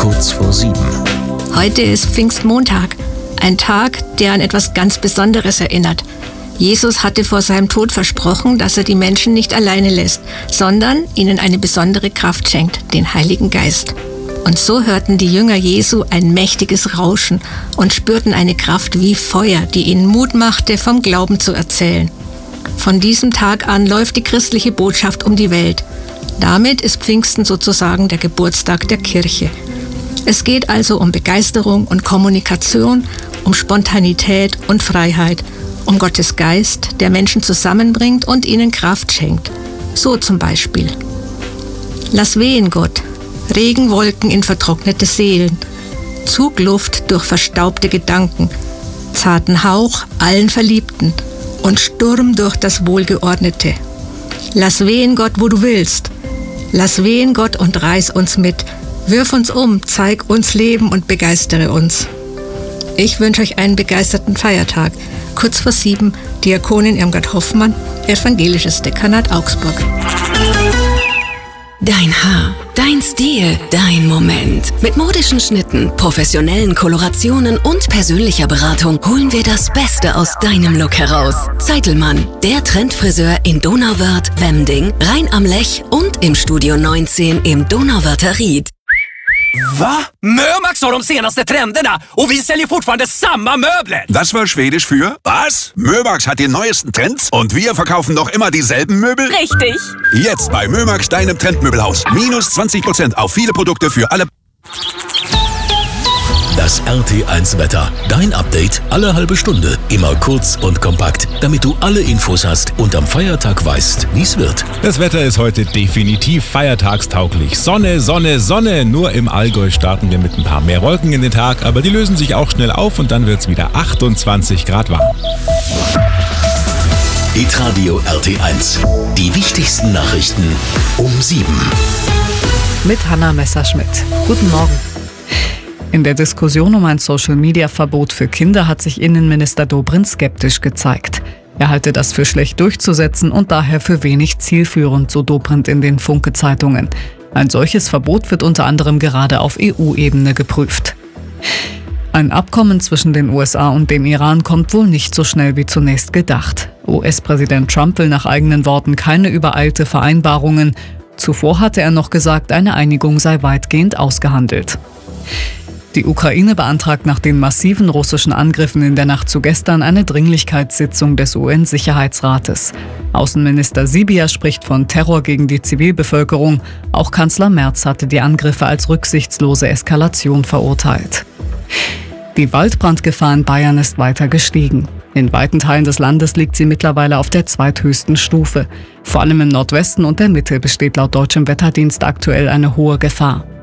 kurz vor 7. Heute ist Pfingstmontag, ein Tag, der an etwas ganz Besonderes erinnert. Jesus hatte vor seinem Tod versprochen, dass er die Menschen nicht alleine lässt, sondern ihnen eine besondere Kraft schenkt, den Heiligen Geist. Und so hörten die Jünger Jesu ein mächtiges Rauschen und spürten eine Kraft wie Feuer, die ihnen Mut machte, vom Glauben zu erzählen. Von diesem Tag an läuft die christliche Botschaft um die Welt. Damit ist Pfingsten sozusagen der Geburtstag der Kirche. Es geht also um Begeisterung und Kommunikation, um Spontanität und Freiheit, um Gottes Geist, der Menschen zusammenbringt und ihnen Kraft schenkt. So zum Beispiel: Lass wehen, Gott, Regenwolken in vertrocknete Seelen, Zugluft durch verstaubte Gedanken, zarten Hauch allen Verliebten und Sturm durch das Wohlgeordnete. Lass wehen, Gott, wo du willst. Lass wehen, Gott, und reiß uns mit. Wirf uns um, zeig uns Leben und begeistere uns. Ich wünsche euch einen begeisterten Feiertag. Kurz vor 7, Diakonin Irmgard Hoffmann, Evangelisches Dekanat Augsburg. Dein Haar, dein Stil, dein Moment. Mit modischen Schnitten, professionellen Kolorationen und persönlicher Beratung holen wir das Beste aus deinem Look heraus. Zeitelmann, der Trendfriseur in Donauwörth, Wemding, Rhein am Lech und im Studio 19 im Donauwörther Ried. Va? Mömax har de senaste trenderna och vi säljer fortfarande samma möbler. Das war Schwedisch für: Was? Mömax hat die neuesten Trends und wir verkaufen noch immer dieselben Möbel? Richtig. Jetzt bei Mömax, deinem Trendmöbelhaus. Minus 20% auf viele Produkte für alle. Das RT1-Wetter. Dein Update alle halbe Stunde. Immer kurz und kompakt, damit du alle Infos hast und am Feiertag weißt, wie es wird. Das Wetter ist heute definitiv feiertagstauglich. Sonne, Sonne, Sonne. Nur im Allgäu starten wir mit ein paar mehr Wolken in den Tag, aber die lösen sich auch schnell auf und dann wird es wieder 28 Grad warm. Hitradio RT1. Die wichtigsten Nachrichten um 7. Mit Hanna Messerschmidt. Guten Morgen. In der Diskussion um ein Social-Media-Verbot für Kinder hat sich Innenminister Dobrindt skeptisch gezeigt. Er halte das für schlecht durchzusetzen und daher für wenig zielführend, so Dobrindt in den Funke-Zeitungen. Ein solches Verbot wird unter anderem gerade auf EU-Ebene geprüft. Ein Abkommen zwischen den USA und dem Iran kommt wohl nicht so schnell wie zunächst gedacht. US-Präsident Trump will nach eigenen Worten keine übereilte Vereinbarungen. Zuvor hatte er noch gesagt, eine Einigung sei weitgehend ausgehandelt. Die Ukraine beantragt nach den massiven russischen Angriffen in der Nacht zu gestern eine Dringlichkeitssitzung des UN-Sicherheitsrates. Außenminister Sybiha spricht von Terror gegen die Zivilbevölkerung. Auch Kanzler Merz hatte die Angriffe als rücksichtslose Eskalation verurteilt. Die Waldbrandgefahr in Bayern ist weiter gestiegen. In weiten Teilen des Landes liegt sie mittlerweile auf der zweithöchsten Stufe. Vor allem im Nordwesten und der Mitte besteht laut deutschem Wetterdienst aktuell eine hohe Gefahr.